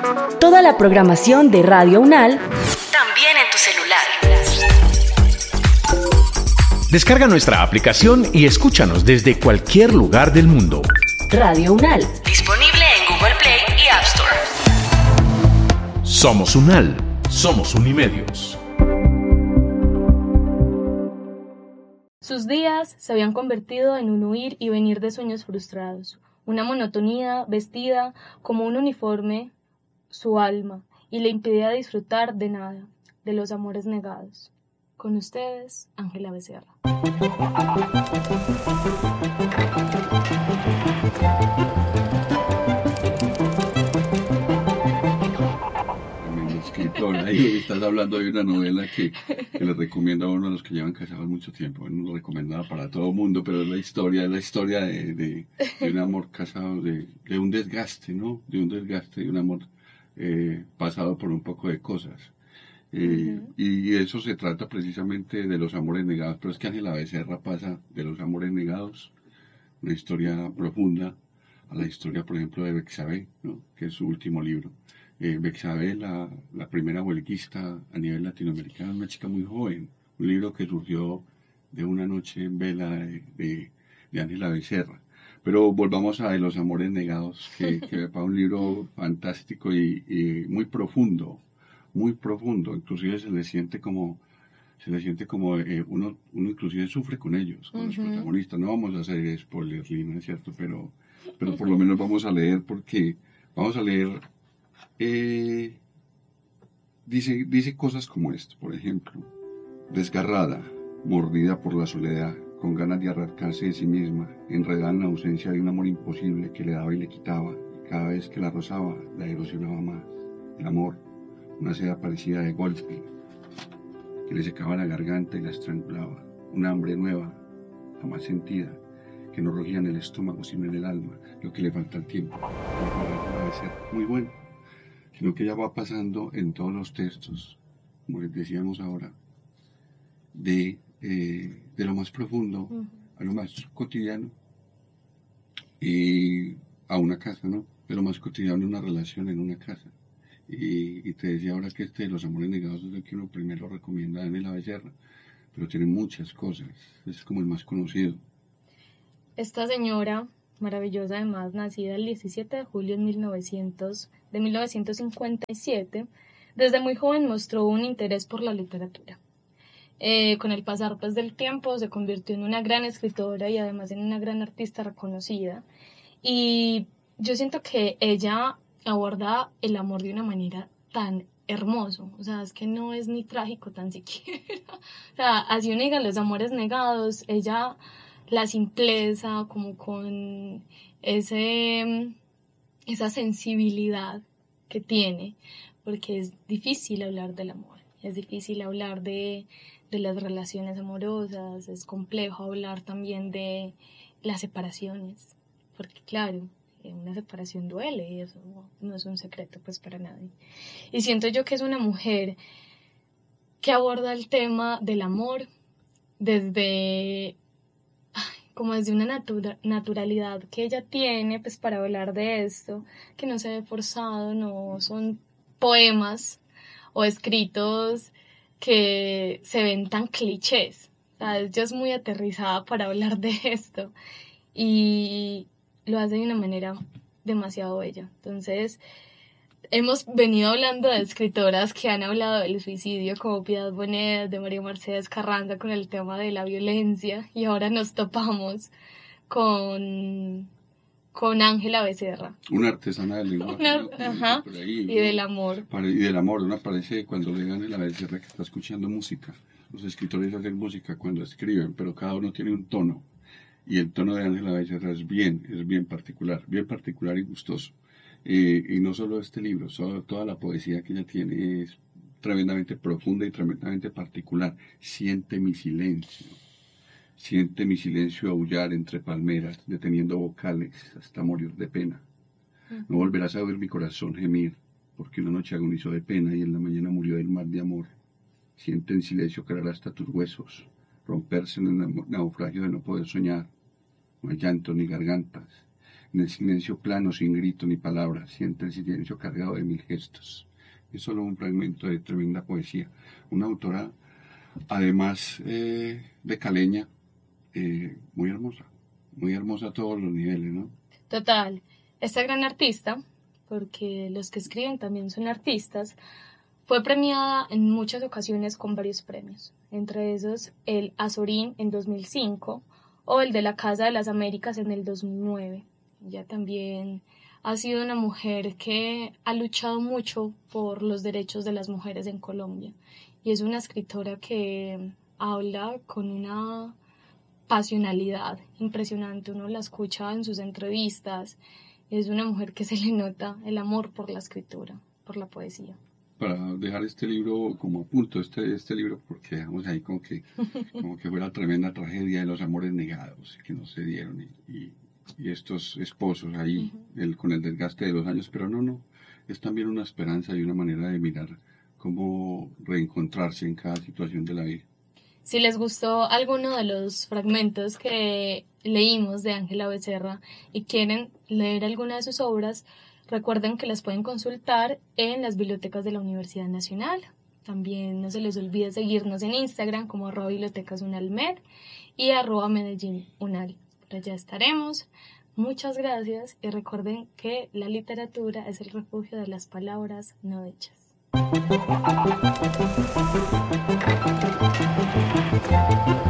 Toda la programación de Radio UNAL también en tu celular. Descarga nuestra aplicación y escúchanos desde cualquier lugar del mundo. Radio UNAL, disponible en Google Play y App Store. Somos UNAL, somos Unimedios. Sus días se habían convertido en un huir y venir de sueños frustrados, una monotonía vestida como un uniforme su alma y le impedía disfrutar de nada, de los amores negados. Con ustedes, Ángela Becerra. Escritora, y estás hablando de una novela que le recomiendo a uno de los que llevan casados mucho tiempo. Bueno, no lo recomendaba para todo el mundo, pero es la historia de un amor casado, de un desgaste, ¿no? De un desgaste, de un amor pasado por un poco de cosas. Y eso se trata precisamente de los amores negados, pero es que Ángela Becerra pasa de los amores negados, una historia profunda, a la historia, por ejemplo, de Bexabé, ¿no? Que es su último libro. Bexabé, la primera huelguista a nivel latinoamericano, una chica muy joven, un libro que surgió de una noche en vela de Ángela Becerra. Pero volvamos a Los amores negados, que me parece un libro fantástico y muy profundo, inclusive se le siente como uno inclusive sufre con ellos, con los protagonistas. No vamos a hacer spoilers, Lina, es cierto, pero por lo menos vamos a leer, dice cosas como esto, por ejemplo: desgarrada, mordida por la soledad, con ganas de arrancarse de sí misma, enredada en la ausencia de un amor imposible que le daba y le quitaba, y cada vez que la rozaba, la erosionaba más. El amor, una seda parecida de golpe, que le secaba la garganta y la estrangulaba, una hambre nueva, jamás sentida, que no rugía en el estómago sino en el alma, lo que le falta al tiempo. No debe ser muy bueno, sino que ya va pasando en todos los textos, como les decíamos ahora, de lo más profundo a lo más cotidiano, y a una casa, ¿no? De lo más cotidiano, una relación en una casa. Y te decía ahora que de Los amores negados es el que uno primero recomienda a Ángela Becerra, pero tiene muchas cosas, es como el más conocido. Esta señora maravillosa, además, nacida el 17 de julio de 1957, desde muy joven mostró un interés por la literatura. Con el pasar pues, del tiempo se convirtió en una gran escritora y además en una gran artista reconocida. Y yo siento que ella aborda el amor de una manera tan hermoso, o sea, es que no es ni trágico tan siquiera. O sea, así uno diga Los amores negados, ella, la simpleza, como con esa sensibilidad que tiene, porque es difícil hablar del amor, es difícil hablar de las relaciones amorosas, es complejo hablar también de las separaciones, porque claro, una separación duele y eso no es un secreto pues para nadie. Y siento yo que es una mujer que aborda el tema del amor desde una naturalidad que ella tiene pues para hablar de esto, que no se ve forzado, no son poemas o escritos que se ven tan clichés. ¿Sabes? Ella es muy aterrizada para hablar de esto y lo hace de una manera demasiado bella. Entonces, hemos venido hablando de escritoras que han hablado del suicidio, como Piedad Bonet, de María Mercedes Carranza, con el tema de la violencia, y ahora nos topamos con Ángela Becerra. Una artesana del lenguaje. Y del amor. Y del amor, uno parece cuando le dan Ángela Becerra que está escuchando música. Los escritores hacen música cuando escriben, pero cada uno tiene un tono. Y el tono de Ángela Becerra es bien particular y gustoso. Y no solo este libro, toda la poesía que ella tiene es tremendamente profunda y tremendamente particular. Siente mi silencio aullar entre palmeras, deteniendo vocales hasta morir de pena. No volverás a oír mi corazón gemir, porque una noche agonizó de pena y en la mañana murió del mar de amor. Siente en silencio caer hasta tus huesos, romperse en el naufragio de no poder soñar. No hay llanto ni gargantas, En el silencio plano, sin grito ni palabra, siente el silencio cargado de 1000 gestos. Es solo un fragmento de tremenda poesía. Una autora, además de caleña, muy hermosa a todos los niveles, ¿no? Total. Esta gran artista, porque los que escriben también son artistas, fue premiada en muchas ocasiones con varios premios, entre esos el Azorín en 2005 o el de la Casa de las Américas en el 2009. Ella también ha sido una mujer que ha luchado mucho por los derechos de las mujeres en Colombia y es una escritora que habla con una pasionalidad impresionante. Uno la escucha en sus entrevistas. Es una mujer que se le nota el amor por la escritura, por la poesía. Para dejar este libro como a punto, este libro, porque dejamos ahí como que fue la tremenda tragedia de los amores negados que no se dieron y estos esposos ahí con el desgaste de los años, pero no, es también una esperanza y una manera de mirar cómo reencontrarse en cada situación de la vida. Si les gustó alguno de los fragmentos que leímos de Ángela Becerra y quieren leer alguna de sus obras, recuerden que las pueden consultar en las bibliotecas de la Universidad Nacional. También no se les olvide seguirnos en Instagram como @bibliotecas_unalmed y @MedellinUnal. Por allá estaremos. Muchas gracias y recuerden que la literatura es el refugio de las palabras no dichas.